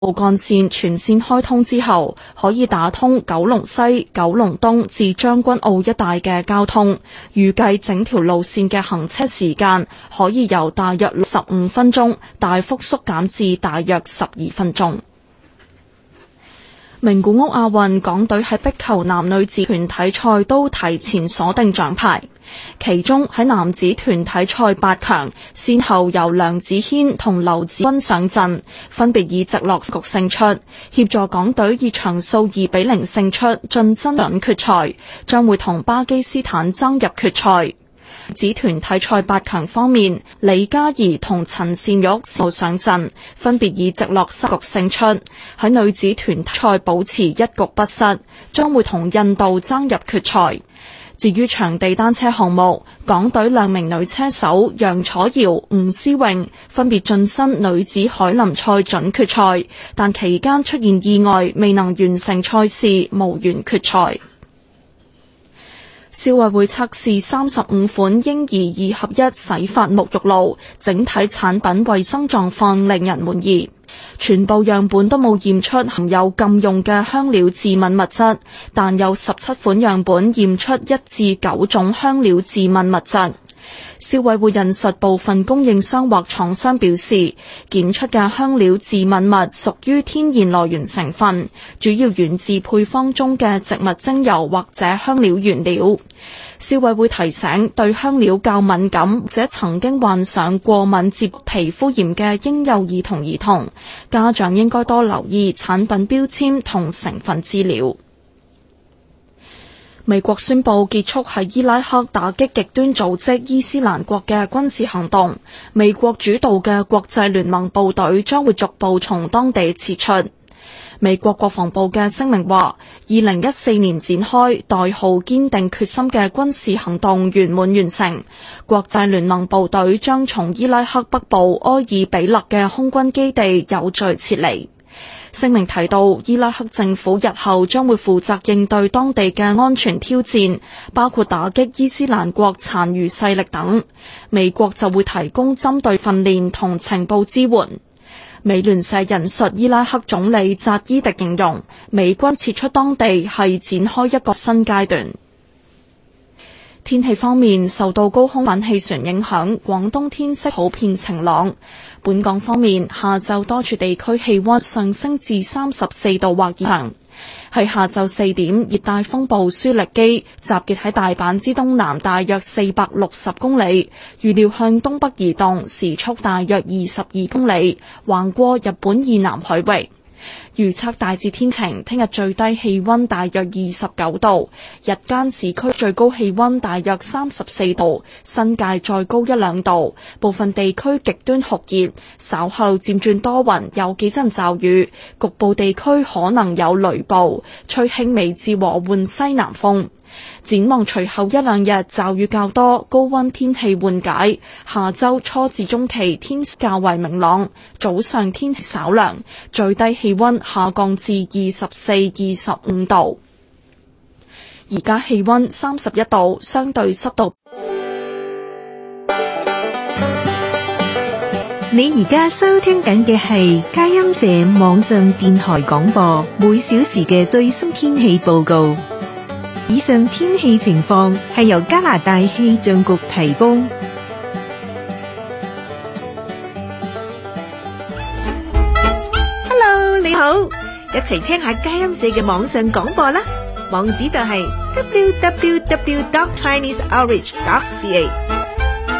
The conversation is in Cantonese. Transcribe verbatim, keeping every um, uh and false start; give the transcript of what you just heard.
幹線全線開通之後，可以打通九龍西、九龍東至將軍澳一帶嘅交通，預計整條路線嘅行車時間可以由大約十五分鐘大幅縮減至大約十二分鐘。名古屋亞運，港隊喺壁球男女子團體賽都提前鎖定獎牌，其中喺男子團體賽八強，先後由梁子軒同劉子君上陣，分別以直落局勝出，協助港隊以場數二比零勝出，晉身準決賽，將會同巴基斯坦爭入決賽。子團體賽八強方面，李嘉怡同陳善玉先後上陣，分別以直落三局勝出。喺女子團體賽保持一局不失，將會同印度爭入決賽。至於場地單車項目，港隊兩名女車手楊楚瑤、吳思穎分別晉身女子凱林賽準決賽，但期間出現意外，未能完成賽事，無緣決賽。消委會測試三十五款嬰兒二合一洗髮沐浴露，整體產品衛生狀況令人滿意。全部樣本都冇驗出含有禁用嘅香料致敏物質，但有十七款樣本驗出一至九種香料致敏物質。消委會引述部分供應商或廠商表示，檢出嘅香料致敏物屬於天然來源成分，主要源自配方中嘅植物精油或者香料原料。消委會提醒，對香料較敏感或者曾經患上過敏接皮膚炎嘅嬰幼兒同兒童，家長應該多留意產品標籤同成分資料。美國宣布結束喺伊拉克打擊極端組織伊斯蘭國嘅軍事行動，美國主導嘅國際聯盟部隊將會逐步從當地撤出。美國國防部嘅聲明話，二零一四年展開代號堅定決心嘅軍事行動圓滿完成，國際聯盟部隊將從伊拉克北部埃爾比勒嘅空軍基地有序撤離。聲明提到，伊拉克政府日後將會負責應對當地嘅安全挑戰，包括打擊伊斯蘭國殘餘勢力等。美國就會提供針對訓練同情報支援。美聯社引述伊拉克總理扎伊迪形容，美軍撤出當地係展開一個新階段。天氣方面，受到高空反氣旋影響，廣東天色普遍晴朗。本港方面，下晝多處地區氣溫上升至三十四度或以上。喺下晝四點，熱帶風暴舒力基集結喺大阪之東南大約四百六十公里，預料向東北移動，時速大約二十二公里，橫過日本以南海域。預測大致天晴，聽日最低氣溫大約二十九度，日間市區最高氣溫大約三十四度，新界再高一兩度，部分地區極端酷熱，稍後漸轉多雲，有幾陣驟雨，局部地區可能有雷暴，吹輕微至和緩西南風。展望隨後一兩日驟雨較多，高溫天氣緩解，下周初至中期天色較為明朗，早上天氣稍涼，最低氣溫下降至二十四、二十五度。而家氣溫三十一度，相對濕度。 你而家收聽緊嘅係佳音社網上電台廣播，每小時嘅最新天氣報告。以上天氣情況係由加拿大氣象局提供。Hello， 你好，一齊聽下佳音社嘅網上廣播啦。網址就係 double-u double-u double-u dot chinese outreach dot c a。